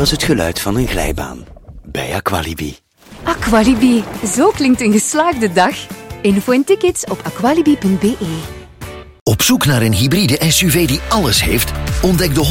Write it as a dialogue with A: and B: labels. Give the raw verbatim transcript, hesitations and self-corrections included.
A: was het geluid van een glijbaan. Bij Aqualibi.
B: Aqualibi, zo klinkt een geslaagde dag. Info en tickets op aqualibi punt be.
C: Op zoek naar een hybride S U V die alles heeft? Ontdek de